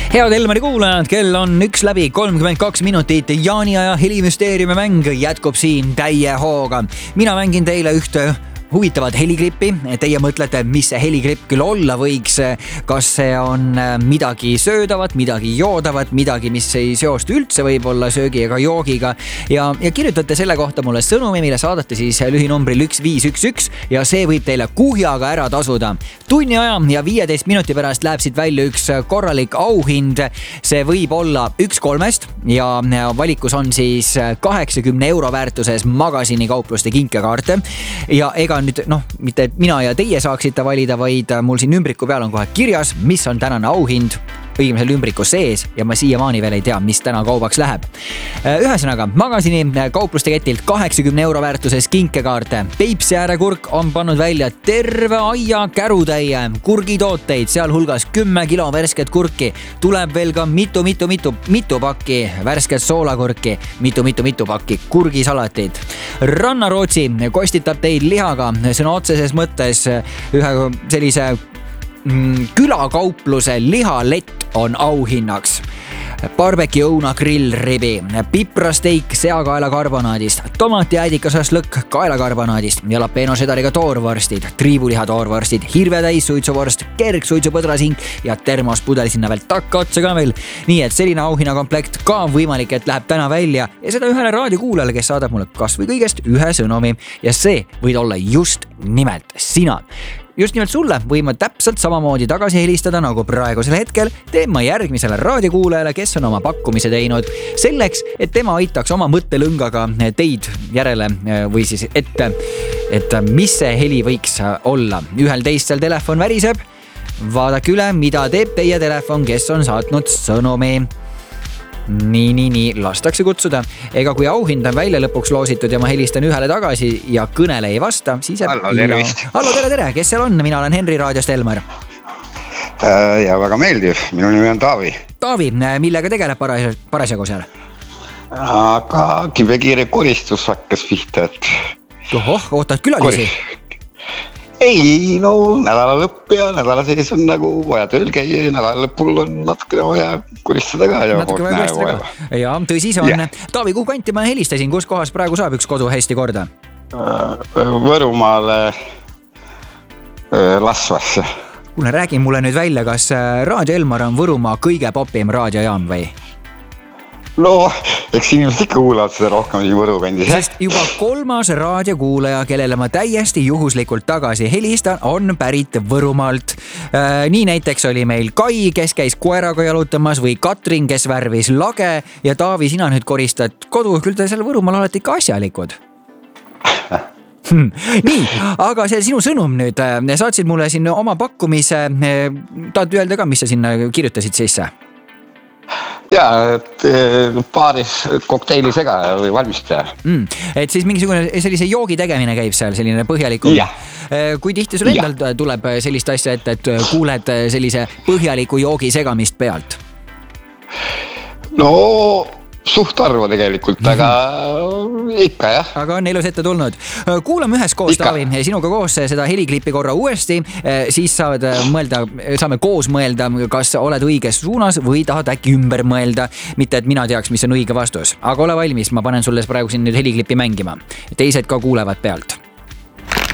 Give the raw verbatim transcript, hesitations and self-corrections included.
Head Elmari kuulajad, kell on üks läbi kolmkümmend kaks minutit. Jaani aja helimüsteeriumi mäng jätkub siin täie hooga. Mina mängin teile ühte huvitavat heliklippi. Teie mõtlete, mis see heliklipp küll olla võiks. Kas see on midagi söödavat, midagi joodavat, midagi, mis ei seostu üldse võib-olla söögi ega joogiga. Ja, ja kirjutate selle kohta mulle sõnumi, mille saadate siis lühinumbril üks viis üks üks ja see võib teile kuhjaga ära tasuda. Tunni aja ja viieteist minuti pärast läheb siit välja üks korralik auhind. See võib olla üks kolmest ja valikus on siis kaheksakümne euro väärtuses magasini kaupluste kinkekaarte. Ja ega nüüd, noh, mitte mina ja teie saaksite valida, vaid mul siin ümbriku peal on kohe kirjas, mis on tänane auhind õigemesel ümbriku sees ja ma siiamaani veel ei tea, mis täna kaubaks läheb. Ühesõnaga, magasini kaupluste ketilt kaheksakümne euro väärtuses kinkekaarte. Peipsi äärekurk on pannud välja terve aia kärutäie kurgitooteid, sealhulgas kümme kilo värsket kurki. Tuleb veel ka mitu, mitu, mitu, mitu pakki värsket soolakurki, mitu, mitu, mitu pakki kurgisalateid. Rannarootsi kostitab teid lihaga sõna otseses mõttes ühe sellise külakaupluse lihalett on auhinnaks. Barbecue õuna grillribi, piprasteik seakaela karbonaadist, tomatiäädika šašlõkk kaelakarbanaadist, jalapeno sedariga toorvorstid, triibuliha toorvorstid, hirvetäis suitsuvorst, kerg suitsupõdrasing ja termospudel sinna veel takka otsa ka veel. Nii et selline auhinnakomplekt ka võimalik, et läheb täna välja ja seda ühele raadiokuulajale, kes saadab mulle kas või kõigest ühe sõnumi ja see võid olla just nimelt sina. Just nimelt sulle võime täpselt samamoodi tagasi helistada, nagu praegusel hetkel teen ma järgmisele raadiokuulajale, kes on oma pakkumise teinud selleks, et tema aitaks oma mõttelõngaga teid järele või siis ette, et mis see heli võiks olla. Ühel teist seal telefon väriseb. Vaadake üle, mida teeb teie telefon, kes on saatnud sõnumi. Nii, nii, nii, lastakse kutsuda. Ega kui auhind on välja lõpuks loositud ja ma helistan ühele tagasi ja kõnele ei vasta, siis... Hallo, tervist. Hallo, tere, tere, kes seal on? Mina olen Henri raadiost Elmar. Ja väga meeldiv, minu nimi on Taavi. Taavi, millega tegeleb paras, parasjagu seal? Aga kibekiire koristus hakkas pihta, et... Ohoh, ootad külalisi? Koris... Ei, no nädala lõpp ja nädala sees on nagu vaja tööl käia ja nädala lõpul on natukene vaja koristada ka. Ja natuke vaja koristada ka. Ja tõsi see on. Yeah. Taavi, kuhu kanti ma helistasin, kus kohas praegu saab üks kodu hästi korda? Võrumaale Lasvasse. Kuule, räägi mulle nüüd välja, kas Raadio Elmar on Võrumaa kõige popim raadiojaam või? No, eks inimesed ikka kuulavad seda rohkem siin Võru kandis. Sest juba kolmas raadiokuulaja, kellele ma täiesti juhuslikult tagasi helistan, on pärit Võrumaalt. Nii näiteks oli meil Kai, kes käis koeraga jalutamas või Katrin, kes värvis lage ja Taavi, sina nüüd koristad kodu, küll te seal Võrumaal olete ikka asjalikud. Hmm. Nii, aga see sinu sõnum nüüd, saatsid mulle siin oma pakkumise, tahad öelda ka, mis sa sinna kirjutasid sisse? Jaa, et paaris kokteili sega või valmistaja. Mm, et siis mingisugune sellise joogi tegemine käib seal, selline põhjalikum. Ja. Kui tihti sul endal tuleb sellist asja, et, et kuuled sellise põhjaliku joogi segamist pealt? No... suht arvu tegelikult, aga ikka jah. Aga on elus ette tulnud. Kuulame ühes koos, Taavi, sinuga koos seda heliklippi korra uuesti, siis saavad mõelda, saame koos mõelda, kas oled õiges suunas või tahad äkki ümber mõelda. Mitte, et mina teaks, mis on õige vastus. Aga ole valmis, ma panen sulle praegu siin nüüd heliklippi mängima. Teised ka kuulevad pealt.